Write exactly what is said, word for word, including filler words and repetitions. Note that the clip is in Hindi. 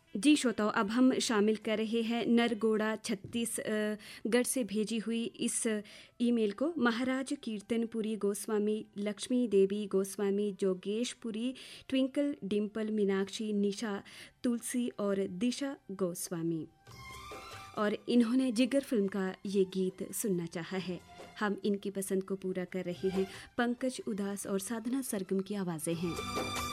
जी श्रोताओ, अब हम शामिल कर रहे हैं नरगोड़ा छत्तीसगढ़ से भेजी हुई इस ईमेल को। महाराज कीर्तनपुरी गोस्वामी, लक्ष्मी देवी गोस्वामी, जोगेशपुरी, ट्विंकल डिम्पल, मीनाक्षी, निशा, तुलसी और दिशा गोस्वामी, और इन्होंने जिगर फिल्म का ये गीत सुनना चाहा है। हम इनकी पसंद को पूरा कर रहे हैं। पंकज उदास और साधना सरगम की आवाज़ें हैं।